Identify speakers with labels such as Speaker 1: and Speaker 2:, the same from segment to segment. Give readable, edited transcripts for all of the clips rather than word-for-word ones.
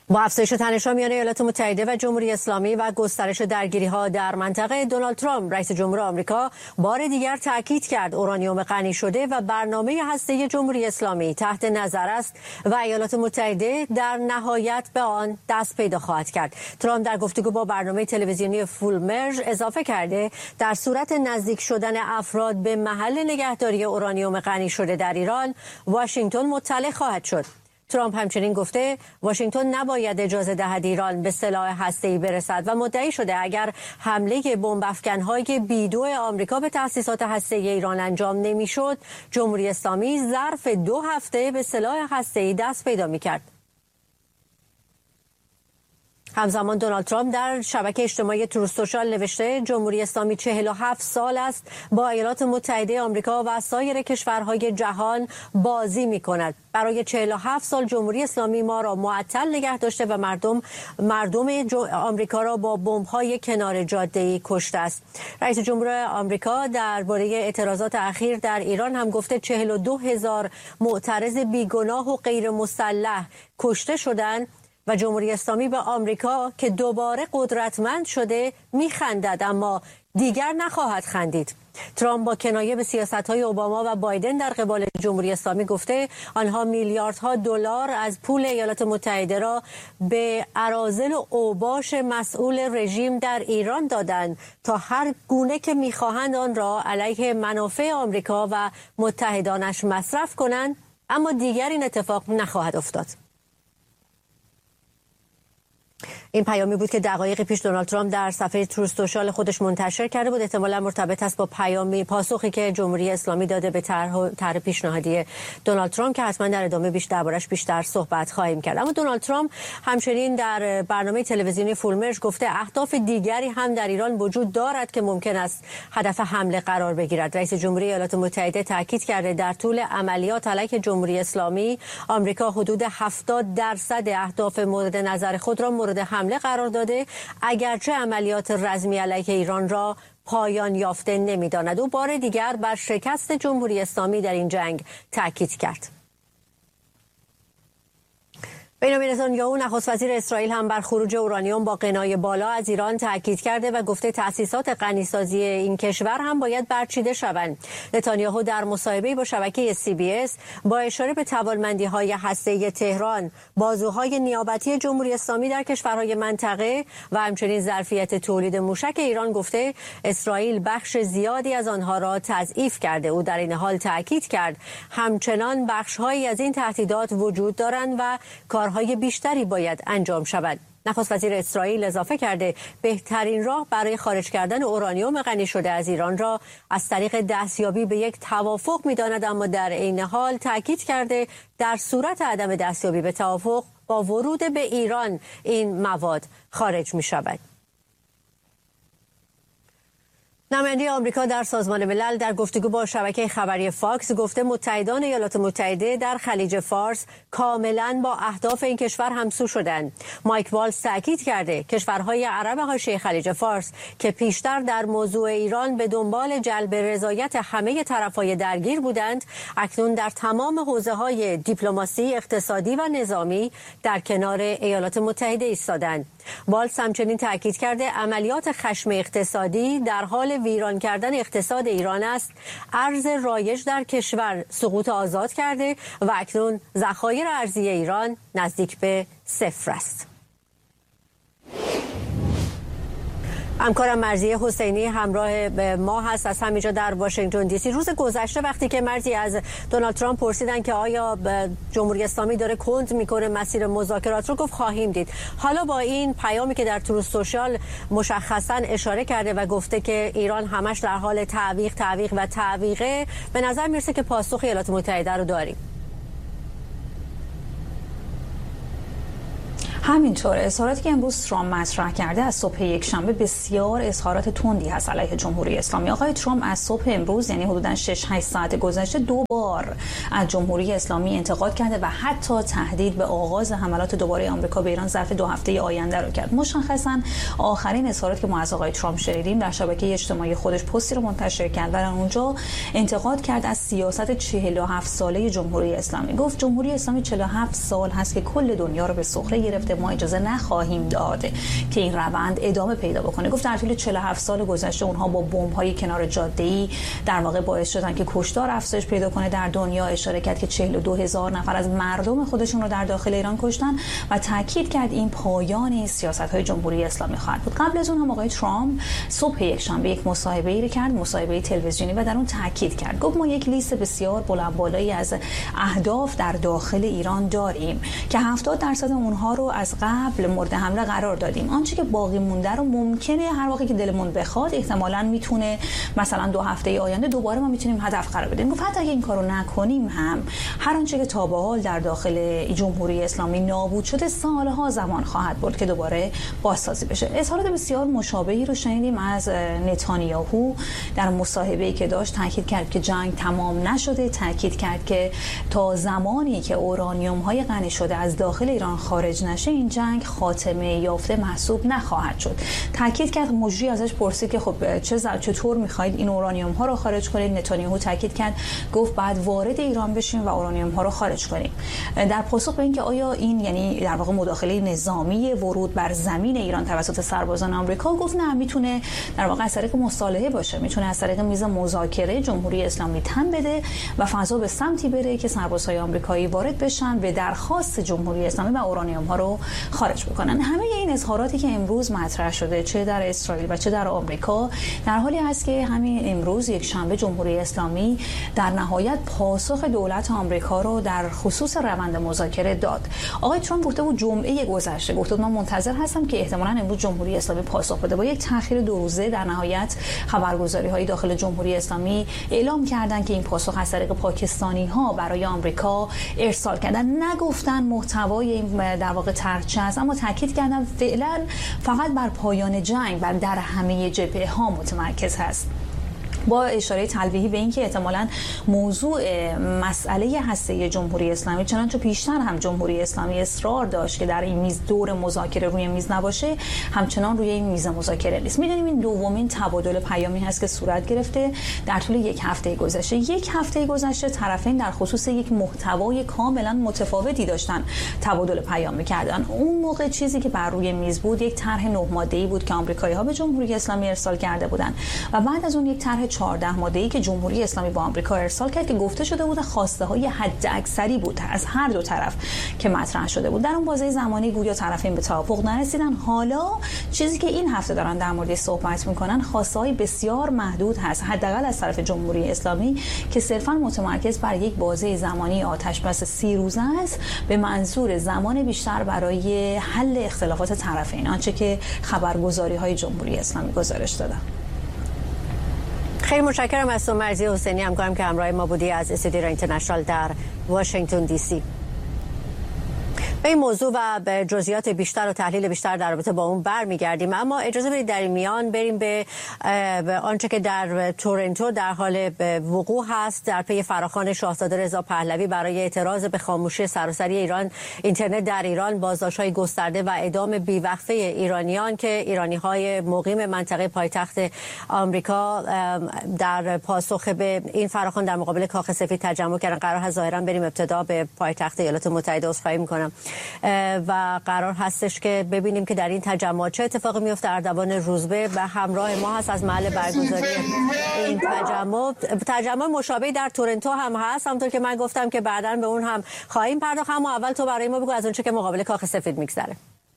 Speaker 1: با افزایش تنش‌ها میان ایالات متحده و جمهوری اسلامی و گسترش درگیری‌ها در منطقه، دونالد ترامپ رئیس جمهور آمریکا بار دیگر تاکید کرد اورانیوم غنی شده و برنامه هسته‌ای جمهوری اسلامی تحت نظر است و ایالات متحده در نهایت به آن دست پیدا خواهد کرد. ترامپ در گفتگو با برنامه تلویزیونی فول مرج اضافه کرده در صورت نزدیک شدن افراد به محل نگهداری اورانیوم غنی شده در ایران، واشنگتن مطلع خواهد شد. ترامپ همچنین گفته واشنگتن نباید اجازه دهد ایران به سلاح هسته‌ای برسد و مدعی شده اگر حمله بمب افکن‌های بیدو آمریکا به تأسیسات هسته‌ای ایران انجام نمی‌شد، جمهوری اسلامی ظرف 2 هفته به سلاح هسته‌ای دست پیدا می‌کرد. همزمان دونالد ترامپ در شبکه اجتماعی تروث سوشال نوشته جمهوری اسلامی 47 سال است با ایالات متحده آمریکا و سایر کشورهای جهان بازی می‌کند. برای 47 سال جمهوری اسلامی ما را معطل نگه داشته و مردم آمریکا را با بمب‌های کنار جاده‌ای کشته است. رئیس جمهور آمریکا درباره اعتراضات اخیر در ایران هم گفته 42,000 معترض بیگناه و غیر مسلح کشته شدند و جمهوری اسلامی به آمریکا که دوباره قدرتمند شده میخندد، اما دیگر نخواهد خندید. ترامپ با کنایه به سیاست‌های اوباما و بایدن در قبال جمهوری اسلامی گفته آنها میلیاردها دلار از پول ایالات متحده را به اراذل و اوباش مسئول رژیم در ایران دادند تا هر گونه که میخواهند آن را علیه منافع آمریکا و متحدانش مصرف کنند، اما دیگر این اتفاق نخواهد افتاد. این پیامی بود که دقایقی پیش دونالد ترامپ در صفحه تروث سوشال خودش منتشر کرده بود. احتمالاً مرتبط است با پاسخی که جمهوری اسلامی داده به طرح پیشنهادی دونالد ترامپ که حتما در ادامه بیشتر صحبت خواهیم کرد. اما دونالد ترامپ همچنین در برنامه تلویزیونی فول مرج گفته اهداف دیگری هم در ایران وجود دارد که ممکن است هدف حمله قرار بگیرد. رئیس جمهوری ایالات متحده تاکید کرده در طول عملیات علیه جمهوری اسلامی آمریکا حدود 70% اهداف مورد نظر خود را مورد حمله قرار داده، اگرچه عملیات رزمی علیه ایران را پایان یافته نمی‌داند. او بار دیگر بر شکست جمهوری اسلامی در این جنگ تاکید کرد. بنیامین نتانیاهو نخست وزیر اسرائیل هم بر خروج اورانیوم با غنای بالا از ایران تاکید کرده و گفته تأسیسات غنیسازی این کشور هم باید برچیده شوند. نتانیاهو در مصاحبه‌ای با شبکه CBS با اشاره به توانمندی‌های هسته‌ای تهران، بازوهای نیابتی جمهوری اسلامی در کشورهای منطقه و همچنین ظرفیت تولید موشک ایران گفته اسرائیل بخش زیادی از آنها را تضعیف کرده. او در این حال تاکید کرد همچنان بخش‌هایی از این تهدیدات وجود دارند و کارهای بیشتری باید انجام شود. نخست وزیر اسرائیل اضافه کرده بهترین راه برای خارج کردن اورانیوم غنی شده از ایران را از طریق دستیابی به یک توافق می‌داند، اما در عین حال تاکید کرده در صورت عدم دستیابی به توافق با ورود به ایران این مواد خارج می‌شود. نماینده آمریکا در سازمان ملل در گفتگو با شبکه خبری فاکس گفته متحدان ایالات متحده در خلیج فارس کاملا با اهداف این کشور همسو شدند. مایک والز تاکید کرده کشورهای عرب حاشیه خلیج فارس که پیشتر در موضوع ایران به دنبال جلب رضایت همه طرفهای درگیر بودند، اکنون در تمام حوزه‌های دیپلماسی، اقتصادی و نظامی در کنار ایالات متحده ایستادند. والز همچنین تاکید کرده عملیات خشم اقتصادی در حال ویران کردن اقتصاد ایران است. ارز رایج در کشور سقوط آزاد کرده و اکنون ذخایر ارزی ایران نزدیک به 0 است. همکارم مرضیه حسینی همراه ما هست از همینجا در واشنگتن دی سی. روز گذشته وقتی که مرضی از دونالد ترامپ پرسیدن که آیا جمهوری اسلامی داره کند میکنه مسیر مذاکرات رو، گفت خواهیم دید. حالا با این پیامی که در تروث سوشال مشخصا اشاره کرده و گفته که ایران همش در حال تعویق به نظر میرسه که پاسخ ایالات متحده رو داریم.
Speaker 2: همینطور اظهاراتی که امروز ترامپ مطرح کرده از صبح یکشنبه بسیار اظهارات تندی هست علیه جمهوری اسلامی. آقای ترامپ از صبح امروز یعنی حدوداً 6-8 ساعت گذشته 2 بار از جمهوری اسلامی انتقاد کرده و حتی تهدید به آغاز حملات دوباره آمریکا به ایران ظرف 2 هفته آینده رو کرد. مشخصاً آخرین اظهارات که ما از آقای ترامپ شنیدیم در شبکه اجتماعی خودش پستی رو منتشر کرد و در اونجا انتقاد کرد از سیاست 47 ساله جمهوری اسلامی. گفت جمهوری اسلامی 47 سال هست که کل دنیا رو به سخره گرفته گفته ما اجازه نخواهیم داد که این روند ادامه پیدا بکنه. گفت در طول 47 سال گذشته اونها با بمب‌های کنار جاده‌ای در واقع باعث شدن که کشتار افزایش پیدا کنه در دنیا. اشاره کرد که 42,000 نفر از مردم خودشون رو در داخل ایران کشتن و تاکید کرد این پایان سیاست‌های جمهوری اسلامی خواهد بود. قبل از اون هم آقای ترامپ صبح یکشنبه یک مصاحبه‌ای کرد، مصاحبه تلویزیونی، و در اون تاکید کرد. گفت ما یک لیست بسیار بلند بالایی از اهداف در داخل ایران داریم که 70% اونها رو از قبل مورد حمله قرار دادیم. آنچه که باقی مونده رو ممکنه هر وقتی که دلمون بخواد احتمالاً میتونه مثلا 2 هفته آینده دوباره ما میتونیم هدف قرار بدیم. گفت حتی اگه این کارو نکنیم هم هر آنچه که تا به حال در داخل جمهوری اسلامی نابود شده سالها زمان خواهد برد که دوباره بازسازی بشه. اظهارات بسیار مشابهی رو شنیدیم از نتانیاهو در مصاحبه‌ای که داشت. تاکید کرد که جنگ تمام نشده، تاکید کرد که تا زمانی که اورانیوم‌های غنی شده از داخل ایران خارج نشه این جنگ خاتمه یافته محسوب نخواهد شد. تاکید کرد، مجری ازش پرسید که خب چطور می‌خواید این اورانیوم‌ها رو خارج کنید؟ نتانیاهو تاکید کرد، گفت بعد وارد ایران بشیم و اورانیوم‌ها رو خارج کنیم. در پاسخ به اینکه آیا این یعنی در واقع مداخله نظامی ورود بر زمین ایران توسط سربازان آمریکا، گفت نه، میتونه در واقع از طریق مصالحه باشه، میتونه از طریق میز مذاکره جمهوری اسلامی تن بده و فضا به سمتی بره که سربازهای آمریکایی وارد بشن به درخواست جمهوری اسلامی و اورانیوم ها رو خارج بکنن. همه این اظهاراتی که امروز مطرح شده چه در اسرائیل و چه در آمریکا در حالی است که همین امروز یک شنبه جمهوری اسلامی در نهایت پاسخ دولت آمریکا رو در خصوص روند مذاکره داد. آقای ترامپ گفته بود جمعه گذشته، گفته بود من منتظر هستم که احتمالاً امروز جمهوری اسلامی پاسخ بده. با یک تأخیر 2 روزه در نهایت خبرگزاری‌های داخل جمهوری اسلامی اعلام کردند که این پاسخ از طریق پاکستانی‌ها برای آمریکا ارسال کردن. نگفتن محتوای این در واقع طرح چه است، اما تاکید کردن فعلا فقط بر پایان جنگ و در همه جبهه‌ها متمرکز هست، با اشاره تلویحی به اینکه احتمالاً موضوع مسئله هسته جمهوری اسلامی، چنانچه پیشتر هم جمهوری اسلامی اصرار داشت که در این میز دور مذاکره روی میز نباشه، همچنان روی این میز مذاکره نیست. میدونیم این دومین تبادل پیامی هست که صورت گرفته در طول یک هفته گذشته. یک هفته گذشته طرفین در خصوص یک محتوای کاملا متفاوتی داشتن تبادل پیام می‌کردن. اون موقع چیزی که بر روی میز بود یک طرح 9 ماده‌ای بود که آمریکایی‌ها به جمهوری اسلامی ارسال کرده بودند و بعد از اون یک طرح 14 ماده‌ای که جمهوری اسلامی با آمریکا ارسال کرد که گفته شده بود خواسته‌های حداکثری بود از هر دو طرف که مطرح شده بود. در اون بازه زمانی گویا طرفین به توافق نرسیدن. حالا چیزی که این هفته دارن در موردش صحبت میکنن خواسته‌های بسیار محدود هست، حداقل از طرف جمهوری اسلامی، که صرفاً متمرکز بر یک بازه زمانی آتشبس 30 روزه است به منظور زمان بیشتر برای حل اختلافات طرفین، آنچه که خبرگزاری‌های جمهوری اسلامی گزارش دادن.
Speaker 1: خیلی متشکرم از تو مرضی حسینی، همکارم که همراه ما بودی از استودیو اینترنشنال در واشنگتن دی سی. به این موضوع و به جزئیات بیشتر و تحلیل بیشتر در رابطه با اون برمیگردیم، اما اجازه بدید در این میان بریم به آنچه که در تورنتو در حال وقوع هست در پی فراخوان شاهزاده رضا پهلوی برای اعتراض به خاموشی سراسری ایران اینترنت در ایران، بازداشت‌های گسترده و اعدام بیوقفه ایرانیان که ایرانی‌های مقیم منطقه پایتخت آمریکا در پاسخ به این فراخوان در مقابل کاخ سفید تجمع کردن. قرار هست ظاهراً بریم ابتدا به پایتخت ایالات متحده. عذرخواهی می‌کنم و قرار هستش که ببینیم که در این تجمع چه اتفاقی میفته. اردوان روزبه و همراه ما هست از محل برگزاری این تجمع مشابهی در تورنتو هم هست، همونطور که من گفتم که بعداً به اون هم خواهیم پرداخت. اما اول تو برای ما بگو از اونچه که مقابل کاخ سفید میگذره.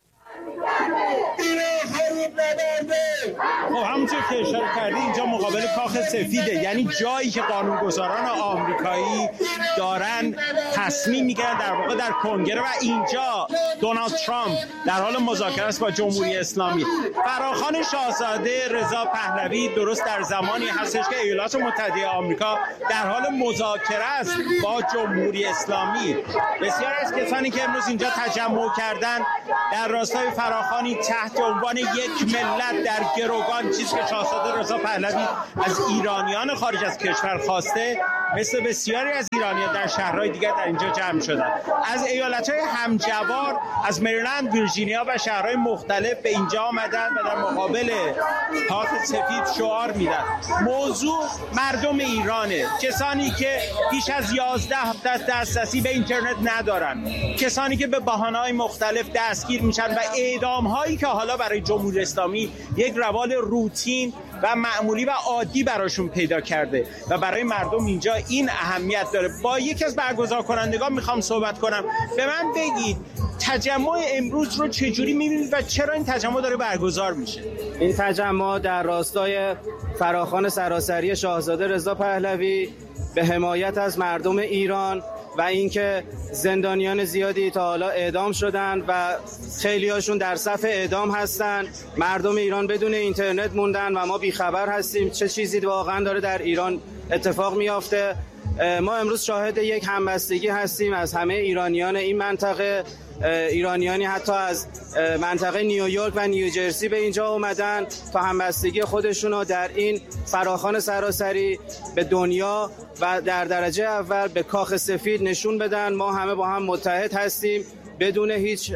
Speaker 3: خب همونطور که اشاره کردی اینجا مقابل کاخ سفیده، یعنی جایی که قانونگذاران آمریکایی دارن تصمیم میگیرن در واقع در کنگره، و اینجا دونالد ترامپ در حال مذاکره است با جمهوری اسلامی. فراخوان شاهزاده رضا پهلوی درست در زمانی هستش که ایالات متحده آمریکا در حال مذاکره است با جمهوری اسلامی. بسیار از کسانی که امروز اینجا تجمع کردن در راستای فراخوانی تحت عنوان یک ملت در گروگان، چیزی که شاهزاده رضا پهلوی از ایرانیان خارج از کشور خواسته، مثل بسیاری از ایرانیان در شهرهای دیگر در اینجا جمع شدن. از ایالت‌های همجوار، از مریلند، ویرجینیا و شهرهای مختلف به اینجا آمدن و در مقابل کاخ سفید شعار میدن. موضوع مردم ایرانه، کسانی که بیش از 11 دسترسی به اینترنت ندارن، کسانی که به بهانه‌های مختلف دستگیر میشن و اعدام‌هایی که حالا برای جمهوری اسلامی یک روال روتین و معمولی و عادی براشون پیدا کرده و برای مردم اینجا این اهمیت داره. با یکی از برگزار کنندگان میخوام صحبت کنم. به من بگید تجمع امروز رو چجوری میبینید و چرا این تجمع داره برگزار میشه؟
Speaker 4: این تجمع در راستای فراخوان سراسری شاهزاده رضا پهلوی به حمایت از مردم ایران و اینکه زندانیان زیادی تا حالا اعدام شدن و خیلی هاشون در صف اعدام هستن. مردم ایران بدون اینترنت موندن و ما بیخبر هستیم چه چیزی واقعا داره در ایران اتفاق میافته. ما امروز شاهد یک همبستگی هستیم از همه ایرانیان این منطقه. ایرانیانی حتی از منطقه نیویورک و نیوجرسی به اینجا اومدن تا همبستگی خودشون رو در این فراخوان سراسری به دنیا و در درجه اول به کاخ سفید نشون بدن. ما همه با هم متحد هستیم، بدون هیچ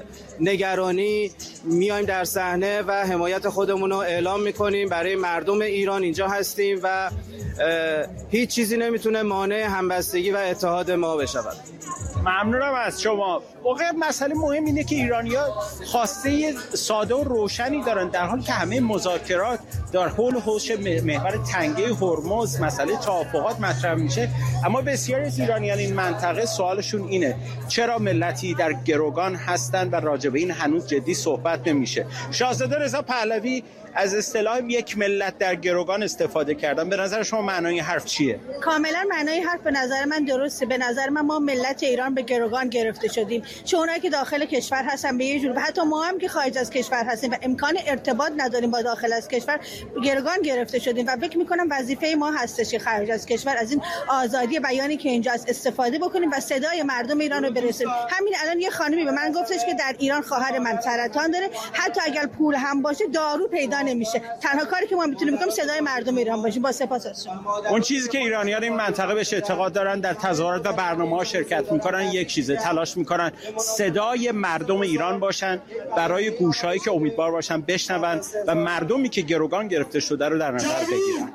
Speaker 4: نگرانی میایم در صحنه و حمایت خودمون رو اعلام میکنیم. برای مردم ایران اینجا هستیم و هیچ چیزی نمیتونه مانع همبستگی و اتحاد ما بشود.
Speaker 3: ممنونم از شما. واقعا مسئله مهم اینه که ایرانی‌ها خواسته ساده و روشنی دارن، در حالی که همه مذاکرات در حول حوض محور تنگه هرمز مسئله توافقات مطرح میشه. اما بسیاری از ایرانیان این منطقه سوالشون اینه چرا ملتی در گروگان هستن و راجع به این هنوز جدی صحبت نمیشه. شاهزاده رضا پهلوی از اصطلاح یک ملت در گروگان استفاده کردن. به نظر شما معنای حرف چیه؟
Speaker 5: کاملا معنای حرف به نظر من درسته. به نظر من ما ملت ایران به گروگان گرفته شدیم، چه اونایی که داخل کشور هستن به یه جور و حتی ما هم که خارج از کشور هستیم و امکان ارتباط نداریم با داخل از کشور به گروگان گرفته شدیم و فکر می‌کنم وظیفه ما هستش که خارج از کشور از این آزادی بیانی که اینجاست استفاده بکنیم و صدای مردم ایران رو برسونیم. همین الان یه خانمی به من گفتش که در ایران خواهر من سرطان داره، حتی اگر پول هم باشه دارو پیدا نمیشه. تنها کاری که ما میتونیم بکنیم صدای مردم ایران باشیم. با سپاس از شما.
Speaker 3: اون چیزی که ایرانیان این منطقه بهش اعتقاد دارن، در تظاهرات و برنامه‌ها شرکت میکنن، یک چیزه، تلاش میکنن صدای مردم ایران باشن، برای گوشهایی که امیدوار باشن بشنون و مردمی که گروگان گرفته شده رو در نظر بگیرن.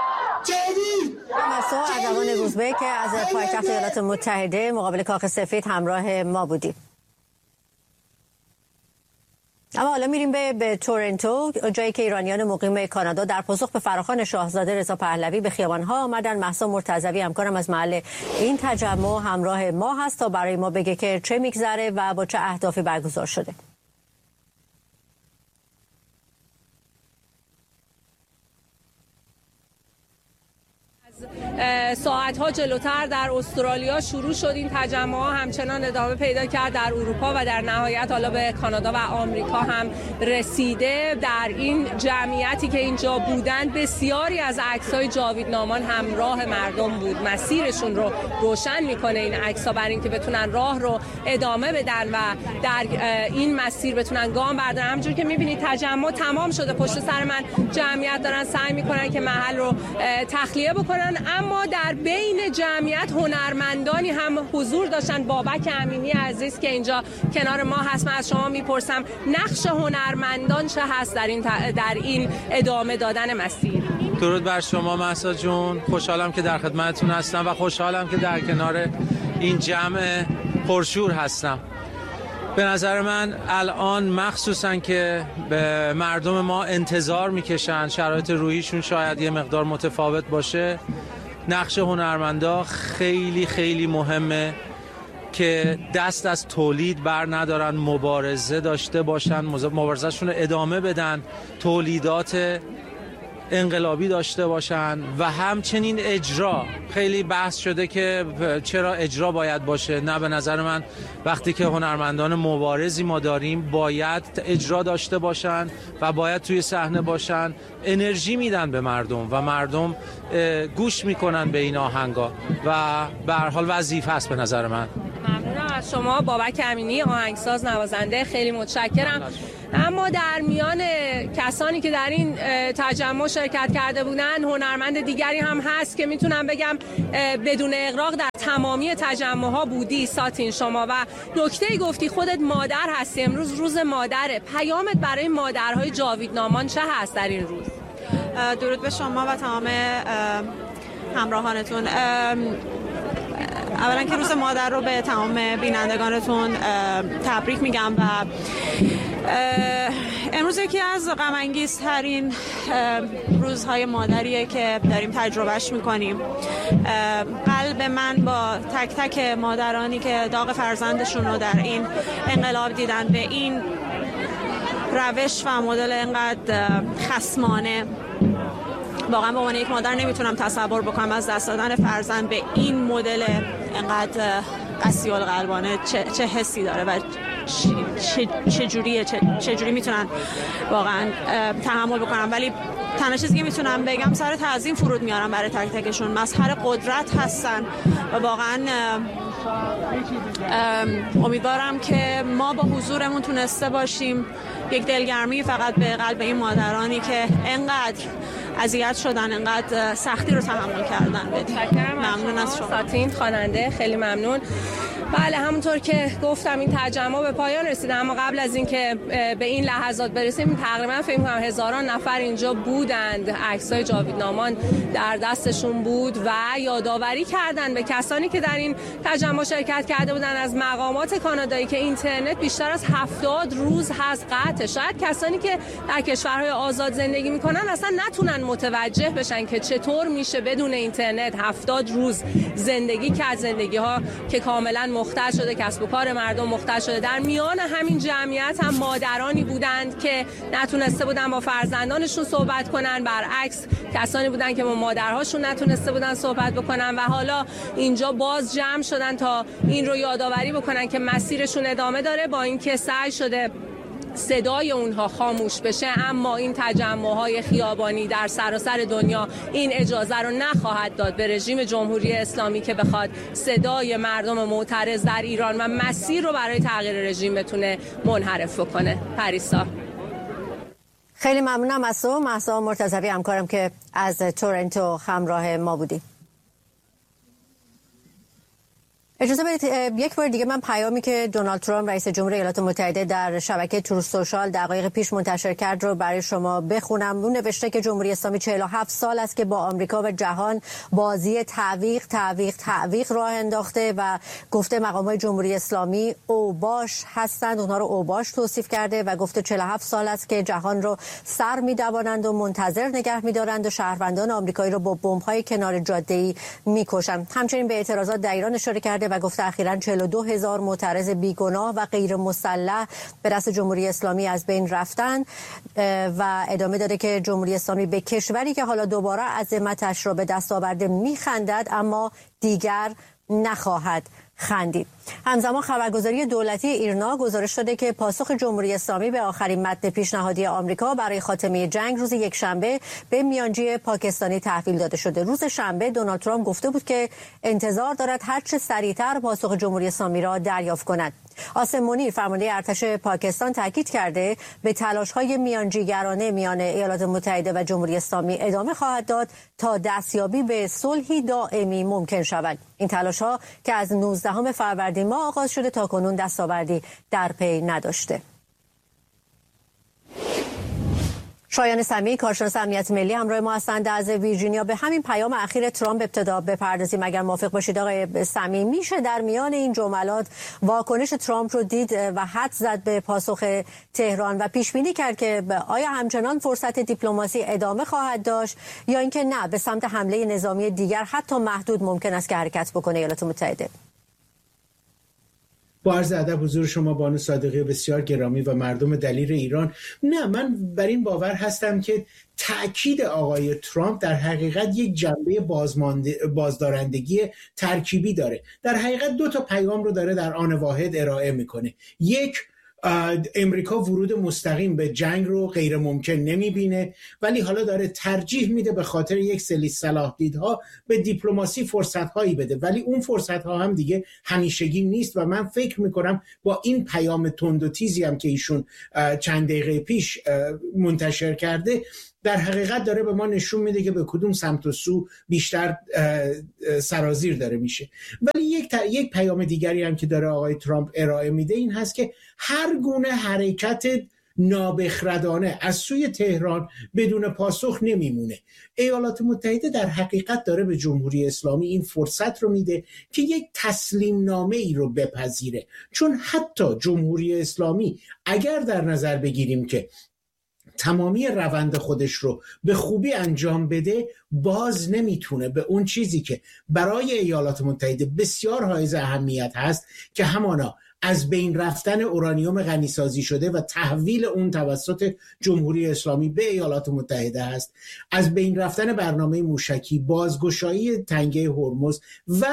Speaker 1: مسا اردوان روزبه که از پایتخت ایالات متحده مقابل کاخ سفید همراه ما بودیم. اما حالا میریم به تورنتو، جایی که ایرانیان مقیم کانادا در پاسخ به فراخوان شاهزاده رضا پهلوی به خیابان‌ها آمدن. مهسا مرتضوی همکارم از محل این تجمع همراه ما هست تا برای ما بگه که چه میگذره و با چه اهدافی برگزار شده.
Speaker 6: ساعت‌ها جلوتر در استرالیا شروع شد این تجمع، همچنان ادامه پیدا کرد در اروپا و در نهایت حالا به کانادا و آمریکا هم رسیده. در این جمعیتی که اینجا بودند بسیاری از عکس‌های جاوید نامان همراه مردم بود. مسیرشون رو روشن میکنه این عکس‌ها برای اینکه بتونن راه رو ادامه بدن و در این مسیر بتونن گام بردارن. همونجوری که می‌بینید تجمع تمام شده، پشت سر من جمعیت دارن سعی میکنن که محل رو تخلیه بکنن. اما در بین جمعیت هنرمندانی هم حضور داشتن. بابک امینی عزیز که اینجا کنار ما هست، من از شما میپرسم نقش هنرمندان چه هست در این ادامه دادن مسیر؟
Speaker 7: درود بر شما مهسا جون، خوشحالم که در خدمتتون هستم و خوشحالم که در کنار این جمع پرشور هستم. به نظر من الان مخصوصا که به مردم ما انتظار میکشن، شرایط روحیشون شاید یه مقدار متفاوت باشه، نقش هنرمندا خیلی خیلی مهمه که دست از تولید بر ندارن، مبارزه داشته باشن، مبارزهشون رو ادامه بدن، تولیدات انقلابی داشته باشن و همچنین اجرا. خیلی بحث شده که چرا اجرا باید باشه. نه، به نظر من وقتی که هنرمندان مبارزی ما داریم باید اجرا داشته باشن و باید توی صحنه باشن، انرژی میدن به مردم و مردم گوش میکنن به این آهنگا و به هر حال وظیفه است به نظر من.
Speaker 6: ممنونم از شما بابک امینی، آهنگساز نوازنده، خیلی متشکرم. اما در میان کسانی که در این تجمع شرکت کرده بودن هنرمند دیگری هم هست که میتونم بگم بدون اغراق در تمامی تجمع‌ها بودی. ساتین، شما و نکته گفتی خودت مادر هستی، امروز روز مادره، پیامت برای مادرهای جاویدنامان چه هست در این روز؟
Speaker 8: درود به شما و تمام همراهانتون. اولا که روز مادر رو به تمام بینندگانتون تبریک میگم و امروز یکی از غم انگیزترین روزهای مادریه که داریم تجربهش میکنیم. قلب من با تک تک مادرانی که داغ فرزندشون رو در این انقلاب دیدن به این روش و مدل انقدر خصمانه. واقعا به عنوان یک مادر نمیتونم تصور بکنم از دست دادن فرزند به این مدل انقدر قسی القلبانه چه حسی داره و چجوری میتونن واقعا تحمل بکنم. ولی تنها چیزی که میتونم بگم سر تعظیم فرود میارم برای تک تکشون. مظهر قدرت هستن و واقعا امیدوارم که ما با حضورمون تونسته باشیم یک دلگرمی فقط به قلب این مادرانی که انقدر اذیت شدن، انقدر سختی رو تحمل کردن بدیم. ممنون از شما.
Speaker 6: ساتین خواننده، خیلی ممنون. بله، همونطور که گفتم این تجمع به پایان رسیده، اما قبل از اینکه به این لحظات برسیم تقریبا فکر کنم هزاران نفر اینجا بودند، عکسای جاویدنامان در دستشون بود و یادآوری کردند به کسانی که در این تجمع شرکت کرده بودند از مقامات کانادایی که اینترنت بیشتر از 70 روز هست قطع. شاید کسانی که در کشورهای آزاد زندگی میکنن اصلا نتونن متوجه بشن که چطور میشه بدون اینترنت 70 روز زندگی کرد، زندگی ها که کاملا مختل شده، کسب و کار مردم مختل شده. در میان همین جمعیت هم مادرانی بودند که نتونسته بودن با فرزندانشون صحبت کنن، برعکس کسانی بودن که با مادرهاشون نتونسته بودن صحبت بکنن و حالا اینجا باز جمع شدن تا این رو یادآوری بکنن که مسیرشون ادامه داره، با اینکه سعی شده صدای اونها خاموش بشه، اما این تجمع‌های خیابانی در سراسر دنیا این اجازه رو نخواهد داد به رژیم جمهوری اسلامی که بخواد صدای مردم معترض در ایران و مسیر رو برای تغییر رژیم بتونه منحرف بکنه. پریسا،
Speaker 1: خیلی ممنونم از تو. مهسا مرتضوی همکارم که از تورنتو همراه ما بودی. اجازه بدید یک بار دیگه من پیامی که دونالد ترامپ رئیس جمهور ایالات متحده در شبکه تروث سوشال دقایق پیش منتشر کرد رو برای شما بخونم. اون نوشته که جمهوری اسلامی 47 سال است که با آمریکا و جهان بازی تعویق راه انداخته و گفته مقامات جمهوری اسلامی اوباش هستند، اونها رو اوباش توصیف کرده و گفته 47 سال است که جهان رو سر می‌دوانند و منتظر نگه می‌دارند و شهروندان آمریکایی رو با بمب‌های کنار جاده‌ای می‌کشند. همچنین به اعتراضات در ایران اشاره کرده و گفته اخیراً 42,000 معترض بیگناه و غیر مسلح به دست جمهوری اسلامی از بین رفتن و ادامه داده که جمهوری اسلامی به کشوری که حالا دوباره عظمتش را به دست آورده میخندد اما دیگر نخواهد خندید. همزمان خبرگزاری دولتی ایرنا گزارش داده که پاسخ جمهوری اسلامی به آخرین متن پیشنهادی آمریکا برای خاتمه جنگ روز یکشنبه به میانجی پاکستانی تحویل داده شده. روز شنبه دونالد ترامپ گفته بود که انتظار دارد هر چه سریعتر پاسخ جمهوری اسلامی را دریافت کند. آسم منیر فرمانده ارتش پاکستان تاکید کرده به تلاش‌های میانجیگرانه میان ایالات متحده و جمهوری اسلامی ادامه خواهد داد تا دستیابی به صلحی دائمی ممکن شود. این تلاش‌ها که از 19 فروردین ماه آغاز شده تا کنون دستاوردی در پی نداشته. شایان سمیع کارشناس امنیت ملی همراه ما هستند از ویرجینیا. به همین پیام اخیر ترامپ ابتدا بپردازیم اگر موافق باشید آقای سمیع. میشه در میان این جملات واکنش ترامپ رو دید و حد زد به پاسخ تهران و پیش بینی کرد که آیا همچنان فرصت دیپلماسی ادامه خواهد داشت یا اینکه نه به سمت حمله نظامی دیگر حتی محدود ممکن است که حرکت بکنه ایالات متحده؟
Speaker 9: با عرض ادب حضور شما بانو صادقی بسیار گرامی و مردم دلیر ایران، نه من بر این باور هستم که تأکید آقای ترامپ در حقیقت یک جنبه بازدارندگی ترکیبی داره. در حقیقت دو تا پیام رو داره در آن واحد ارائه میکنه. یک، امریکا ورود مستقیم به جنگ رو غیر ممکن نمیبینه، ولی حالا داره ترجیح میده به خاطر یک سری صلاح دیدها به دیپلماسی فرصت هایی بده، ولی اون فرصت ها هم دیگه همیشگی نیست و من فکر میکنم با این پیام تند و تیزی هم که ایشون چند دقیقه پیش منتشر کرده در حقیقت داره به ما نشون میده که به کدوم سمت و سو بیشتر سرازیر داره میشه. ولی یک پیام دیگری هم که داره آقای ترامپ ارائه میده این هست که هر گونه حرکت نابخردانه از سوی تهران بدون پاسخ نمیمونه. ایالات متحده در حقیقت داره به جمهوری اسلامی این فرصت رو میده که یک تسلیم نامه ای رو بپذیره، چون حتی جمهوری اسلامی اگر در نظر بگیریم که تمامی روند خودش رو به خوبی انجام بده، باز نمیتونه به اون چیزی که برای ایالات متحده بسیار حائز اهمیت هست که همانا از بین رفتن اورانیوم غنیسازی شده و تحویل اون توسط جمهوری اسلامی به ایالات متحده هست، از بین رفتن برنامه موشکی، بازگشایی تنگه هرمز و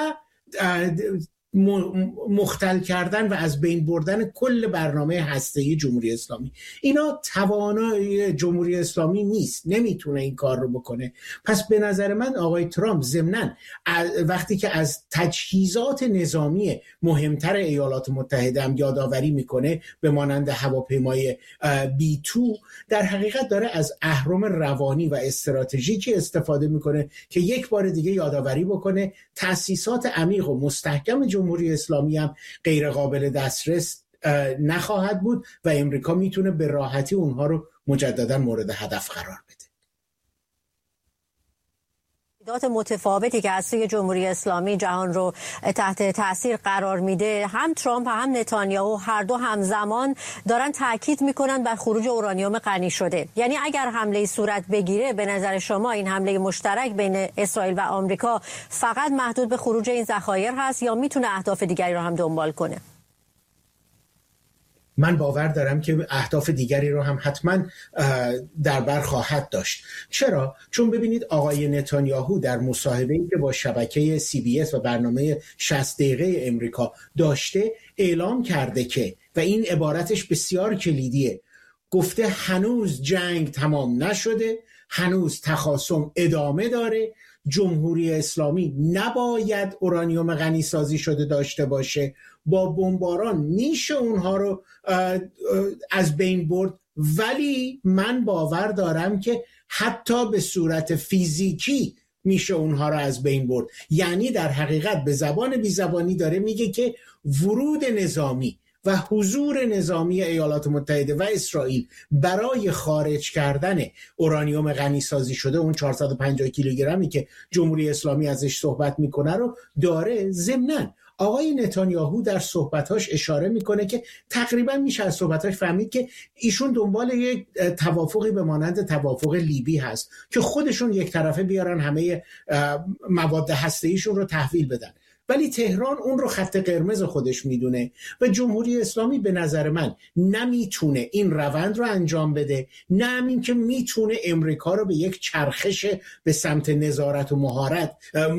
Speaker 9: مختل کردن و از بین بردن کل برنامه هسته‌ای جمهوری اسلامی. اینا توانایی جمهوری اسلامی نیست، نمیتونه این کار رو بکنه. پس به نظر من آقای ترامپ ضمناً وقتی که از تجهیزات نظامی مهمتر ایالات متحده هم یادآوری میکنه به مانند هواپیمای B2، در حقیقت داره از اهرم روانی و استراتژیکی استفاده میکنه که یک بار دیگه یادآوری بکنه تأسیسات عمیق و مستحکم جمهوری اسلامی هم غیر قابل دسترس نخواهد بود و امریکا میتونه به راحتی اونها رو مجددا مورد هدف قرار بده.
Speaker 1: تهدیدات متفاوتی که از سوی جمهوری اسلامی جهان رو تحت تاثیر قرار میده، هم ترامپ هم نتانیاهو هر دو همزمان دارن تاکید میکنن بر خروج اورانیوم غنی شده. یعنی اگر حمله صورت بگیره، به نظر شما این حمله مشترک بین اسرائیل و آمریکا فقط محدود به خروج این ذخایر هست یا میتونه اهداف دیگری رو هم دنبال کنه؟
Speaker 9: من باور دارم که اهداف دیگری رو هم حتما در بر خواهد داشت. چرا؟ چون ببینید آقای نتانیاهو در مصاحبه‌ای که با شبکه CBS و برنامه 60 دقیقه امریکا داشته اعلام کرده که، و این عبارتش بسیار کلیدیه، گفته هنوز جنگ تمام نشده، هنوز تخاصم ادامه داره، جمهوری اسلامی نباید اورانیوم غنی سازی شده داشته باشه، با بمباران میشه اونها رو از بین برد، ولی من باور دارم که حتی به صورت فیزیکی میشه اونها رو از بین برد. یعنی در حقیقت به زبان بی زبانی داره میگه که ورود نظامی و حضور نظامی ایالات متحده و اسرائیل برای خارج کردن اورانیوم غنی سازی شده، اون 450 کیلوگرمی که جمهوری اسلامی ازش صحبت میکنه، رو داره. ضمناً آقای نتانیاهو در صحبتاش اشاره میکنه که تقریبا میشه از صحبتاش فهمید که ایشون دنبال یک توافقی به مانند توافق لیبی هست که خودشون یک طرفه بیارن همه مواد هسته‌ایشون رو تحویل بدن، ولی تهران اون رو خط قرمز خودش میدونه و جمهوری اسلامی به نظر من نمیتونه این روند رو انجام بده، نه همین که میتونه امریکا رو به یک چرخش به سمت نظارت و مهارت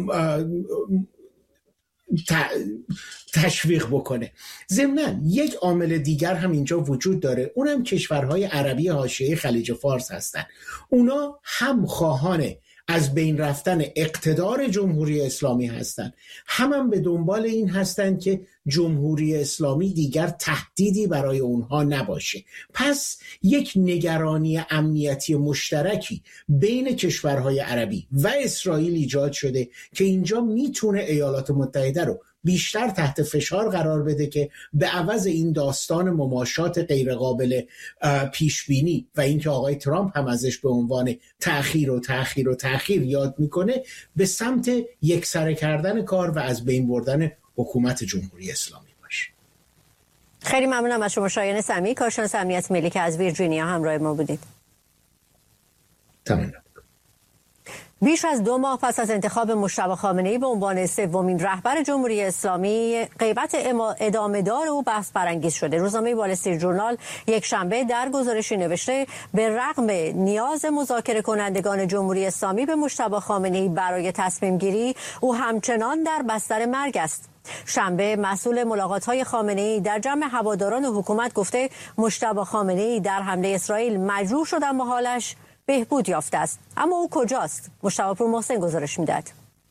Speaker 9: تشویق بکنه. ضمناً یک عامل دیگر هم اینجا وجود داره، اونم کشورهای عربی حاشیه خلیج فارس هستن. اونا هم خواهان از بین رفتن اقتدار جمهوری اسلامی هستند، هم به دنبال این هستند که جمهوری اسلامی دیگر تهدیدی برای اونها نباشه. پس یک نگرانی امنیتی مشترکی بین کشورهای عربی و اسرائیل ایجاد شده که اینجا میتونه ایالات متحده رو بیشتر تحت فشار قرار بده که به عوض این داستان مماشات غیرقابل پیشبینی و اینکه آقای ترامپ هم ازش به عنوان تأخیر یاد میکنه، به سمت یکسره کردن کار و از بین بردن حکومت جمهوری اسلامی باشه.
Speaker 1: خیلی ممنونم از شما شایان سمی، کارشناس امنیت ملی که از ویرجینیا همراه ما بودید.
Speaker 9: تمام.
Speaker 1: بیش از 2 ماه پس از انتخاب مجتبی خامنه‌ای به عنوان سومین رهبر جمهوری اسلامی، غیبت ادامه‌دار او بحث برانگیز شده. روزنامه وال استریت ژورنال یک شنبه در گزارشی نوشته به رغم نیاز مذاکره کنندگان جمهوری اسلامی به مجتبی خامنه‌ای برای تصمیم گیری، او همچنان در بستر مرگ است. شنبه مسئول ملاقات‌های خامنه‌ای در جمع هواداران حکومت گفته مجتبی خامنه‌ای در حمله اسرائیل مجروح شد اما حالش بهبود یافته است. اما او کجاست؟ مجتبی پور محسن گزارش می‌دهد.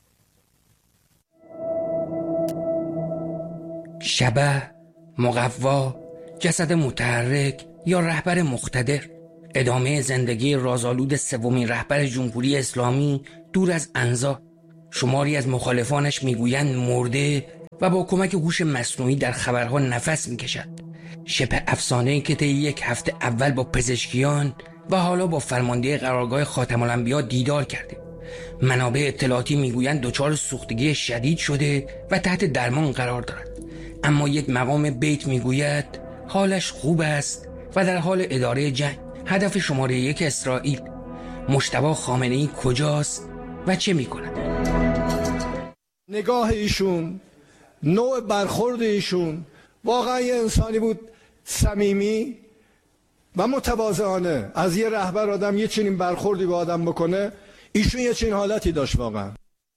Speaker 10: شبح، مقوا، جسد متحرک یا رهبر مقتدر، ادامه زندگی رازآلود سومین رهبر جمهوری اسلامی دور از انزا. شماری از مخالفانش میگویند مرده و با کمک هوش مصنوعی در خبرها نفس میکشد. شبه افسانه‌ای که طی یک هفته اول با پزشکیان و حالا با فرمانده قرارگاه خاتم الانبیا دیدار کرده. منابع اطلاعاتی میگویند دچار سوختگی شدید شده و تحت درمان قرار دارد. اما یک مقام بیت میگوید حالش خوب است و در حال اداره جنگ. هدف شماره 1 اسرائیل. مجتبی خامنه‌ای کجاست و چه میکند؟
Speaker 11: نگاه ایشون، نوع برخورد ایشون واقعا یه انسانی بود صمیمی و متواضعانه. از یه رهبر آدم یه چنین برخوردی به آدم بکنه، ایشون یه چنین حالتی داشت واقعا.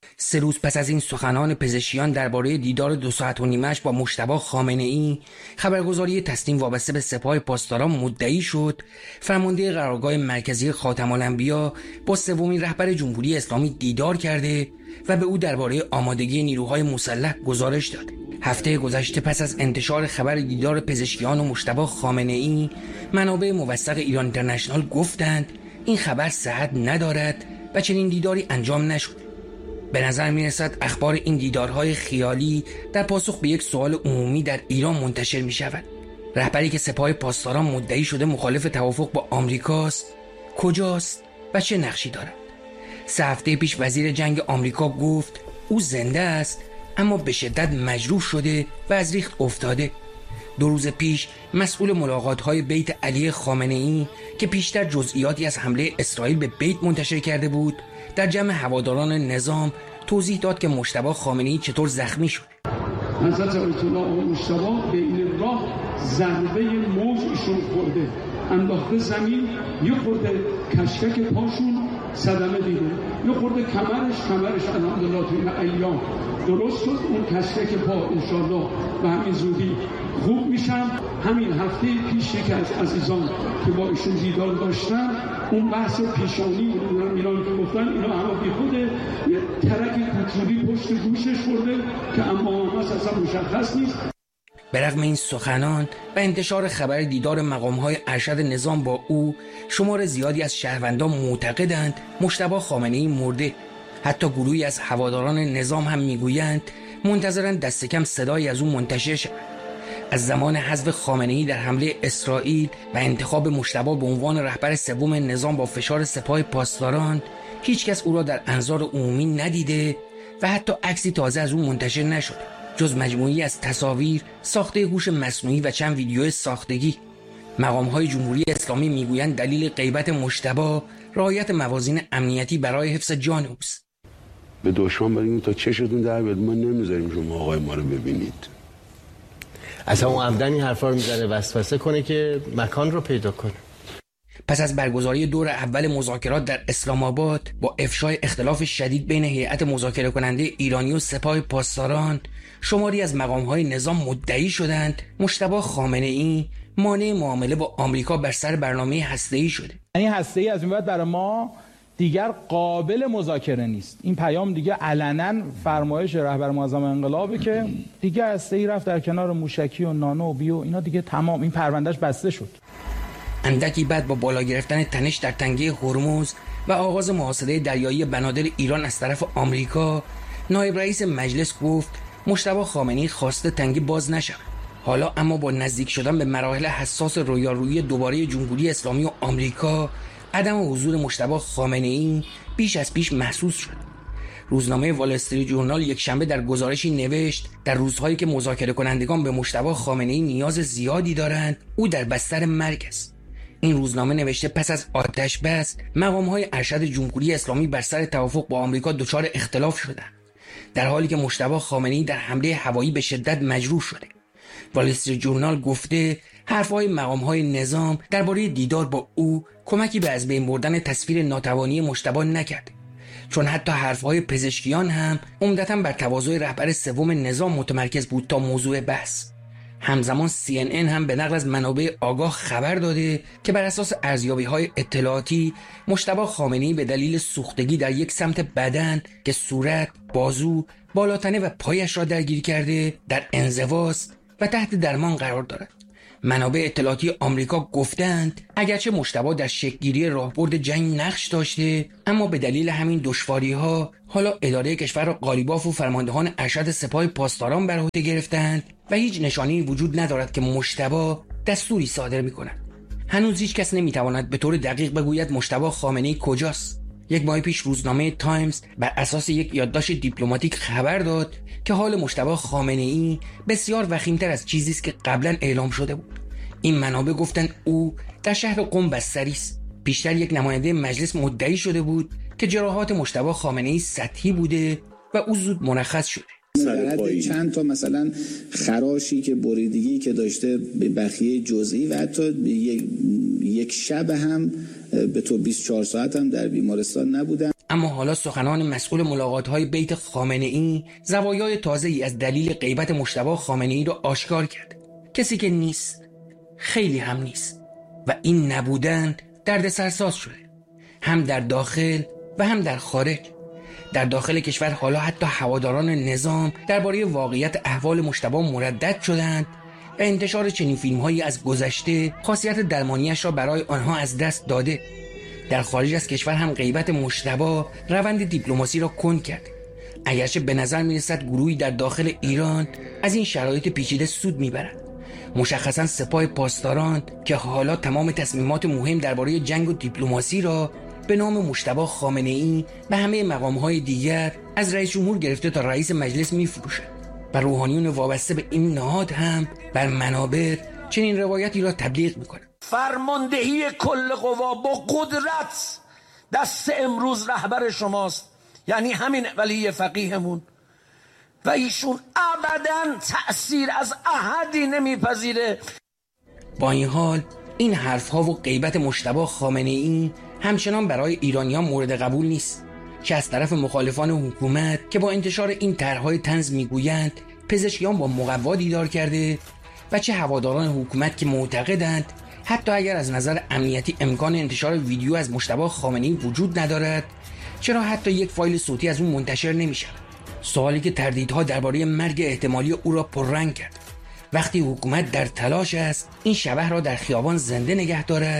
Speaker 10: 3 روز پس از این سخنان پزشکیان درباره دیدار 2 ساعت و نیمه‌اش با مجتبی خامنه‌ای، خبرگزاری تسنیم وابسته به سپاه پاسداران مدعی شد فرمانده قرارگاه مرکزی خاتم الانبیا با سومین رهبر جمهوری اسلامی دیدار کرده و به او درباره آمادگی نیروهای مسلح گزارش داده. هفته گذشته پس از انتشار خبر دیدار پزشکیان و مجتبی خامنه‌ای، منابع موثق ایران اینترنشنال گفتند این خبر صحت ندارد و چنین دیداری انجام نشد. به نظر می رسد اخبار این دیدارهای خیالی در پاسخ به یک سوال عمومی در ایران منتشر می شود. رهبری که سپاه پاسداران مدعی شده مخالف توافق با آمریکاست، کجاست و چه نقشی دارد؟ 3 هفته پیش وزیر جنگ آمریکا گفت او زنده است اما به شدت مجروح شده و از ریخت افتاده. 2 روز پیش مسئول ملاقات‌های بیت علی خامنه‌ای که پیشتر جزئیاتی از حمله اسرائیل به بیت منتشر کرده بود، در جمع هواداران نظام توضیح داد که مجتبی خامنه‌ای چطور زخمی شد.
Speaker 12: حضرت آیت الله مجتبی به این راه ضربه موج ایشون خورده، انداخته زمین، یه خورده کشکک پاشون صدمه دیده، یه خورده کمرش الحمدلله تو این ایام درست شد. اون کشکک پا انشالله به همین زودی خوب میشن. همین هفته پیش یکی از عزیزان که با ایشون دیدار داشتن، اون بحث پیشانی ایران که گفتن اینا همه بی خوده، یه ترک کوچولی پشت گوشش خورده که اما اصلا مشخص نیست.
Speaker 10: به رغم این سخنان و انتشار خبر دیدار مقام‌های ارشد نظام با او، شمار زیادی از شهروندان معتقدند مجتبی خامنه‌ای مرده. حتی گروهی از هواداران نظام هم میگویند منتظرند دست کم صدایی از او منتشر شود. از زمان حذف خامنه‌ای در حمله اسرائیل و انتخاب مجتبی به عنوان رهبر سوم نظام با فشار سپاه پاسداران، هیچکس او را در انظار عمومی ندیده و حتی عکسی تازه از او منتشر نشده جز مجموعی از تصاویر ساخته هوش مصنوعی و چند ویدیو ساختگی. مقام‌های جمهوری اسلامی میگویند دلیل غیبت مجتبی رعایت موازین امنیتی برای حفظ جان اوست.
Speaker 13: به دشمن بگیم تا چشتون در بیاد، ما نمیذاریم شما آقای ما رو ببینید.
Speaker 14: اصلا اون عمدن این حرفا رو میزنه وسوسه کنه که مکان رو پیدا کنه.
Speaker 10: پس از برگزاری دور اول مذاکرات در اسلام آباد با افشای اختلاف شدید بین هیئت مذاکره کننده ایرانی و سپاه پاسداران، شماری از مقام‌های نظام مدعی شدند مجتبی خامنه‌ای مانع معامله با آمریکا بر سر برنامه هسته‌ای شده.
Speaker 15: یعنی هسته‌ای از این بعد برای ما دیگر قابل مذاکره نیست. این پیام دیگه علنا فرمایش رهبر معظم انقلابه که دیگه هسته‌ای رفت در کنار موشکی و نانو و بیو، اینا دیگه تمام، این پروندهش بسته شد.
Speaker 10: اندکی بعد با بالا گرفتن تنش در تنگه هرمز و آغاز محاصره دریایی بنادر ایران از طرف آمریکا، نایب رئیس مجلس گفت مجتبی خامنه‌ای خواسته تنگه باز نشود. حالا اما با نزدیک شدن به مراحل حساس رویارویی دوباره جمهوری اسلامی و آمریکا، عدم حضور مجتبی خامنه‌ای بیش از پیش محسوس شد. روزنامه وال استریت ژورنال یک شنبه در گزارشی نوشت در روزهایی که مذاکره کنندگان به مجتبی خامنه‌ای نیاز زیادی دارند، او در بستر مرگ است. این روزنامه نوشته پس از آتش بس مقام‌های ارشد جمهوری اسلامی بر سر توافق با آمریکا دچار اختلاف شدند، در حالی که مجتبی خامنه‌ای در حمله هوایی به شدت مجروح شده. وال استریت ژورنال گفته حرف‌های مقام‌های نظام درباره دیدار با او کمکی به از بین بردن تصویر ناتوانی مجتبی نکرد. چون حتی حرفهای پزشکیان هم عمدتاً بر تواضع رهبر سوم نظام متمرکز بود تا موضوع بحث. همزمان CNN هم به نقل از منابع آگاه خبر داده که بر اساس ارزیابی‌های اطلاعاتی مجتبی خامنه‌ای به دلیل سوختگی در یک سمت بدن که صورت، بازو، بالاتنه و پایش را درگیر کرده در انزواست و تحت درمان قرار دارد. منابع اطلاعاتی آمریکا گفتند اگرچه مجتبی در شکل‌گیری راهبرد جنگ نقش داشته، اما به دلیل همین دشواری‌ها حالا اداره کشور را قالیباف و فرماندهان ارشد سپاه پاسداران بر عهده گرفتند و هیچ نشانه‌ای وجود ندارد که مجتبی دستوری صادر می‌کند. هنوز هیچ کس نمی‌تواند به طور دقیق بگوید مجتبی خامنه‌ای کجاست. یک ماه پیش روزنامه تایمز بر اساس یک یادداشت دیپلماتیک خبر داد که حال مجتبی خامنه‌ای بسیار وخیم‌تر از چیزی است که قبلا اعلام شده بود. این منابع گفتند او در شهر قم بستری است. بیشتر یک نماینده مجلس مدعی شده بود که جراحات مجتبی خامنه‌ای سطحی بوده و او زود مرخص شده.
Speaker 16: چند تا مثلا خراشی که بریدگی که داشته به بخیه جزئی و حتی یک شب هم به تو 24 ساعت هم در بیمارستان نبودن.
Speaker 10: اما حالا سخنان مسئول ملاقات‌های بیت خامنه‌ای زوایای تازه‌ای از دلیل غیبت مجتبی خامنه‌ای را آشکار کرد. کسی که نیست، خیلی هم نیست و این نبودن دردسرساز شده، هم در داخل و هم در خارج. در داخل کشور حالا حتی هواداران نظام درباره واقعیت احوال مجتبی مردد شدند و انتشار چنین فیلم‌هایی از گذشته خاصیت درمانیش را برای آنها از دست داده. در خارج از کشور هم غیبت مجتبی روند دیپلماسی را کند کرد. اگرچه به نظر می‌رسد گروهی در داخل ایران از این شرایط پیچیده سود می‌برند. مشخصاً سپاه پاسداران که حالا تمام تصمیمات مهم درباره جنگ و دیپلماسی را به نام مجتبی خامنه‌ای به همه مقام‌های دیگر از رئیس جمهور گرفته تا رئیس مجلس می‌فروشد و روحانیون وابسته به این نهاد هم بر منابر چنین روایتی را تبلیغ می‌کنند.
Speaker 17: فرماندهی کل قوا با قدرت دست امروز رهبر شماست، یعنی همین ولی فقیهمون، و ایشون ابداً تأثیر از احدی نمیپذیره.
Speaker 10: با این حال این حرف‌ها و غیبت مجتبی خامنه‌ای همچنان برای ایرانیان مورد قبول نیست، چه از طرف مخالفان حکومت که با انتشار این طرح‌های طنز میگویند پزشکیان با مقوا دیدار کرده و چه هواداران حکومت که معتقدند حتی اگر از نظر امنیتی امکان انتشار ویدیو از مجتبی خامنه‌ای وجود ندارد، چرا حتی یک فایل صوتی از اون منتشر نمی‌شود؟ سوالی که تردیدها درباره مرگ احتمالی او را پررنگ کرد. وقتی حکومت در تلاش است این شبح را در خیابان زنده نگه دارد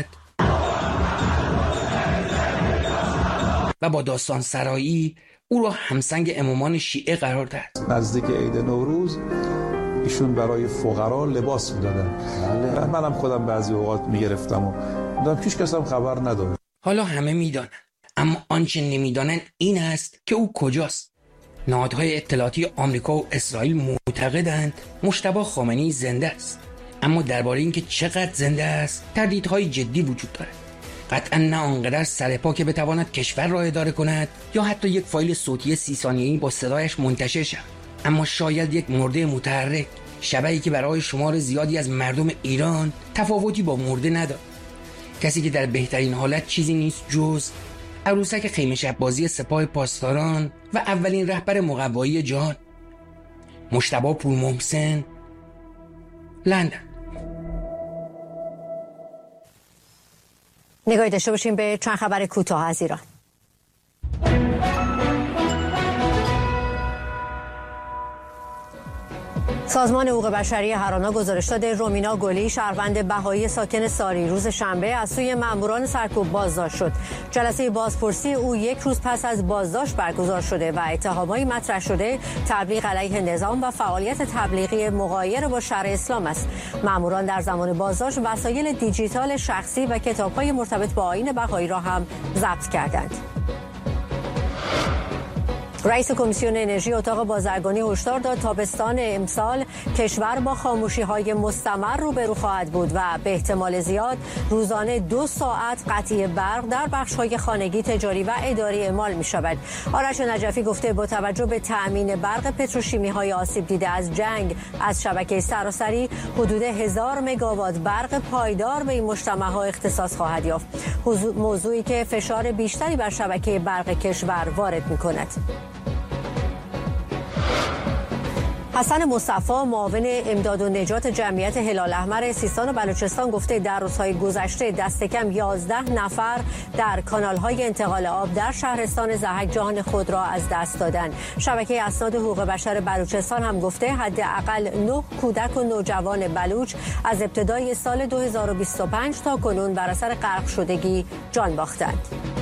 Speaker 10: و با داستان سرایی او را همسنگ امامان شیعه قرار داد.
Speaker 18: نزدیک عید نوروز ایشون برای فقرا لباس میدادن. منم خودم بعضی اوقات میگرفتم و دیدم هیچ کس هم خبر نداره.
Speaker 10: حالا همه میدانند، اما آنچه نمیدانند این است که او کجاست. نهادهای اطلاعاتی آمریکا و اسرائیل معتقدند مجتبی خامنه‌ای زنده است، اما درباره اینکه چقدر زنده است تردیدهای جدی وجود دارد. قطعا نه آنقدر سرپا که بتواند کشور را اداره کند یا حتی یک فایل صوتی 30 ثانیه‌ای با صدایش منتشر شود، اما شاید یک مرده متحرک، شبحی که برای شمار زیادی از مردم ایران تفاوتی با مرده ندارد. کسی که در بهترین حالت چیزی نیست جز عروسک خیمه شب بازی سپاه پاسداران و اولین رهبر مقوایی جهان، مجتبی پورمحسن، لندن.
Speaker 1: نگاهی داشته باشیم به چند خبر کوتاه از ایران. سازمان حقوق بشری هرانا گزارش داده رومینا گلی شهروند بهایی ساکن ساری روز شنبه از سوی ماموران سرکوب بازداشت شد. جلسه بازپرسی او یک روز پس از بازداشت برگزار شده و اتهامات مطرح شده تبلیغ علیه نظام و فعالیت تبلیغی مغایر با شرع اسلام است. ماموران در زمان بازداشت وسایل دیجیتال شخصی و کتاب‌های مرتبط با آیین بهایی را هم ضبط کردند. رئیس کمیسیون انرژی اتاق بازرگانی هشدار داد تابستان امسال کشور با خاموشی‌های مستمر روبرو خواهد بود و به احتمال زیاد روزانه 2 ساعت قطعی برق در بخش‌های خانگی، تجاری و اداری اعمال می‌شود. آرش نجفی گفته با توجه به تأمین برق پتروشیمی‌های آسیب دیده از جنگ از شبکه سراسری حدود 1000 مگاوات برق پایدار به این مجتمع‌ها اختصاص خواهد یافت. موضوعی که فشار بیشتری بر شبکه برق کشور وارد می‌کند. حسن مصطفی معاون امداد و نجات جمعیت هلال احمر سیستان و بلوچستان گفته در روزهای گذشته دست کم 11 نفر در کانال‌های انتقال آب در شهرستان ضحک جان خود را از دست دادند. شبکه اسناد حقوق بشر بلوچستان هم گفته حداقل 9 کودک و نوجوان بلوچ از ابتدای سال 2025 تا کنون بر اثر غرق شدگی جان باختند.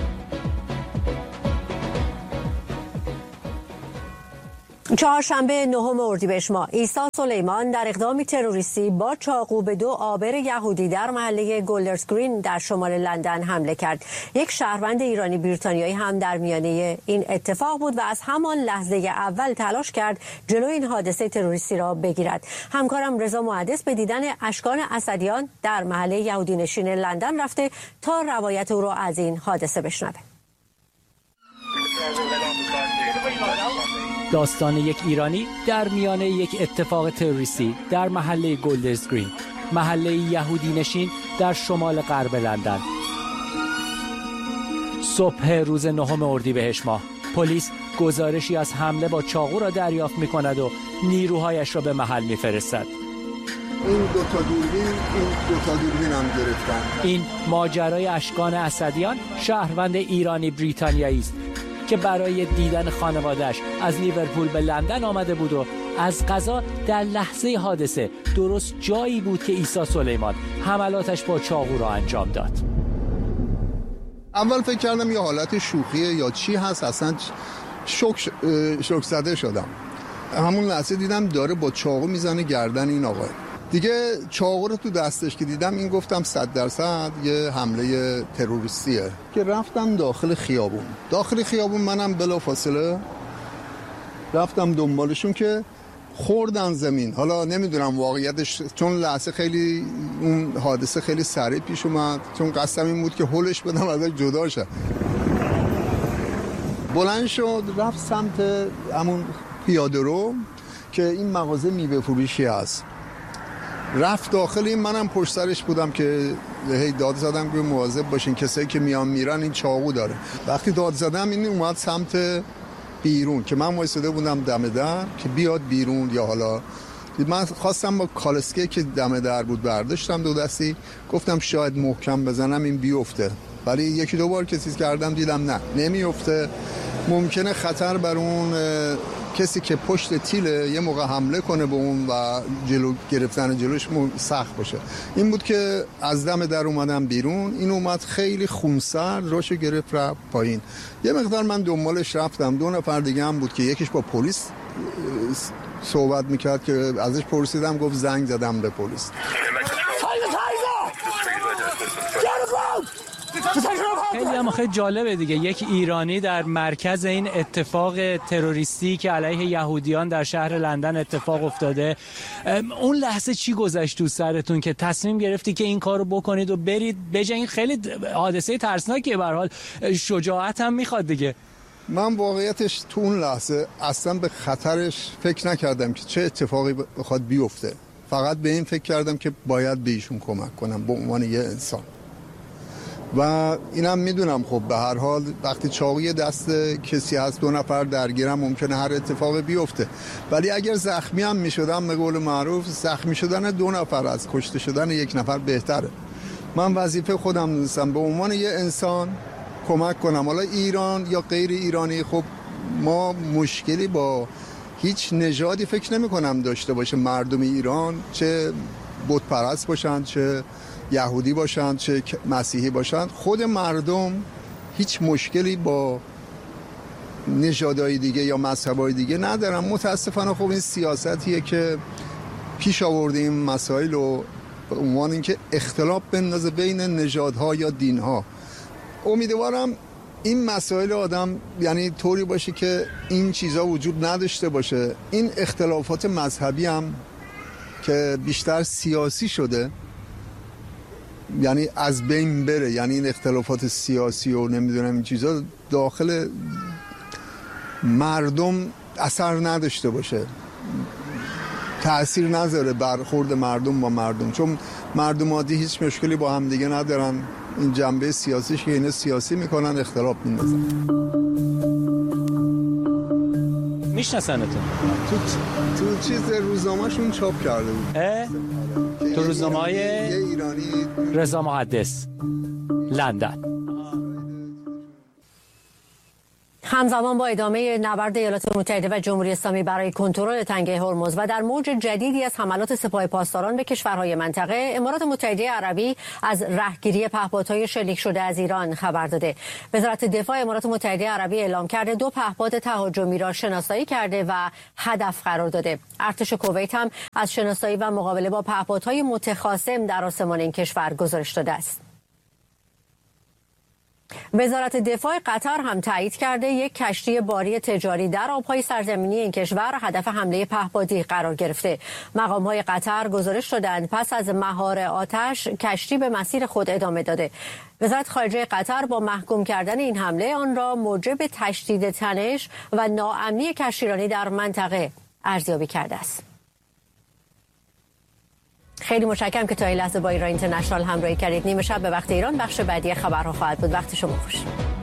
Speaker 1: چهارشنبه 9 اردیبهشت ماه عیسی سلیمان در اقدامی تروریستی با چاقو به 2 آبر یهودی در محله گولدرز گرین در شمال لندن حمله کرد. یک شهروند ایرانی بریتانیایی هم در میانه این اتفاق بود و از همان لحظه اول تلاش کرد جلوی این حادثه تروریستی را بگیرد. همکارم رضا محدث به دیدن اشکان اسدیان در محله یهودی نشین لندن رفته تا روایت او را از این حادثه بشنوه.
Speaker 19: داستان یک ایرانی در میان یک اتفاق تروریستی در محله گولدرز گرین، محله یهودی نشین در شمال غرب لندن. صبح روز 9 اردیبهشت ماه پلیس گزارشی از حمله با چاقو را دریافت می‌کند و نیروهایش را به محل می‌فرستد.
Speaker 20: این دو تا دوربین هم گرفتن.
Speaker 19: این ماجرای اشکان اسدیان، شهروند ایرانی بریتانیایی است که برای دیدن خانواده‌اش از لیورپول به لندن آمده بود و از قضا در لحظه حادثه درست جایی بود که عیسی سلیمان حملاتش با چاقو را انجام داد.
Speaker 20: اول فکر کردم یه حالت شوخیه یا چی هست، اصلا شوک زده شدم. همون لحظه دیدم داره با چاقو میزنه گردن این آقا. دیگه چاقو رو تو دستش که دیدم این گفتم 100% یه حمله تروریستیه که رفتم داخل خیابون منم بلافاصله رفتم دنبالشون که خوردن زمین. حالا نمیدونم واقعیتش، چون لحظه خیلی اون حادثه خیلی سریع پیش اومد، چون قصدم این بود که هولش بدم ازش جدا شه. بلند شد رفت سمت همون پیاده رو که این مغازه میوه فروشی هست، رفت داخل. این منم پشت سرش بودم که هی داد زدم که مواظب باشین کسایی که میرن این چاقو داره. وقتی داد زدم این اومد سمت بیرون که من وایساده بودم دم در که بیاد بیرون، یا حالا من خواستم با کالسکه که دم در بود برداشتم 2 دستی، گفتم شاید محکم بزنم این بیفته، ولی 1-2 بار که چیز کردم دیدم نه نمیفته. ممکنه خطر بر اون کسی که پشت تیله یه موقع حمله کنه به اون و جلو گرفتن جلوش سخت باشه. این بود که از دم در اومدم بیرون، این اومد خیلی خونسرد راشو گرفت رفت پایین. یه مقدار من دنبالش رفتم، 2 نفر دیگه هم بود که یکیش با پلیس صحبت میکرد که ازش پرسیدم، گفت زنگ زدم به پلیس.
Speaker 19: خیلی هم خیلی جالبه دیگه، یک ایرانی در مرکز این اتفاق تروریستی که علیه یهودیان در شهر لندن اتفاق افتاده. اون لحظه چی گذشت تو سرتون که تصمیم گرفتی که این کارو بکنید و برید بجنگید؟ خیلی حادثه ترسناکیه، به هر حال شجاعت هم میخواد دیگه.
Speaker 20: من واقعیتش تو اون لحظه اصلا به خطرش فکر نکردم که چه اتفاقی بخواد بیفته، فقط به این فکر کردم که باید به ایشون کمک کنم به عنوان یه انسان. و اینم میدونم خب به هر حال وقتی چاقوی دست کسی هست 2 نفر درگیرم ممکنه هر اتفاقی بیفته، ولی اگر زخمی هم میشدم به قول معروف زخمی شدن 2 نفر از کشته شدن 1 نفر بهتره. من وظیفه خودم دونستم به عنوان یه انسان کمک کنم. حالا ایران یا غیر ایرانی، خب ما مشکلی با هیچ نژادی فکر نمی کنم داشته باشه. مردم ایران چه بت پرست باشن، چه یهودی باشن، چه مسیحی باشن، خود مردم هیچ مشکلی با نژادهای دیگه یا مذهبهای دیگه ندارن. متاسفانه خب این سیاستیه که پیش آورده این مسائل رو به عنوان اینکه اختلاف بندازه بین نژادها یا دینها. امیدوارم این مسائل آدم یعنی طوری باشه که این چیزا وجود نداشته باشه. این اختلافات مذهبی هم که بیشتر سیاسی شده یعنی از بین بره، یعنی این اختلافات سیاسی و نمیدونم این چیزا داخل مردم اثر نداشته باشه، تأثیر نذاره برخورد مردم با مردم، چون مردم عادی هیچ مشکلی با هم دیگه ندارن. این جنبه سیاسیش که اینا سیاسی میکنن اختلاف میندازن.
Speaker 19: میشناسنتون؟
Speaker 20: تو چیز روزنامه‌شون چاپ کرده بود.
Speaker 19: تو روزنامه‌های
Speaker 20: ایرانی
Speaker 19: رضا محدث لندن.
Speaker 1: همزمان با ادامه نبرد ایالات متحده و جمهوری اسلامی برای کنترل تنگه هرمز و در موج جدیدی از حملات سپاه پاسداران به کشورهای منطقه، امارات متحده عربی از رهگیری پهپادهای شلیک شده از ایران خبر داده. وزارت دفاع امارات متحده عربی اعلام کرده 2 پهپاد تهاجمی را شناسایی کرده و هدف قرار داده. ارتش کویت هم از شناسایی و مقابله با پهپادهای متخاصم در آسمان این کشور گزارش داده است. وزارت دفاع قطر هم تایید کرده یک کشتی باری تجاری در آبهای سرزمینی این کشور هدف حمله پهپادی قرار گرفته. مقام‌های قطر گزارش دادند پس از مهار آتش کشتی به مسیر خود ادامه داده. وزارت خارجه قطر با محکوم کردن این حمله آن را موجب تشدید تنش و ناامنی کشتیرانی در منطقه ارزیابی کرده است. خیلی متشکرم که تا این لحظه با ایران اینترنشنال همراهی کردید. نیمه شب به وقت ایران بخش بعدی خبرها خواهد بود. وقت شما خوش.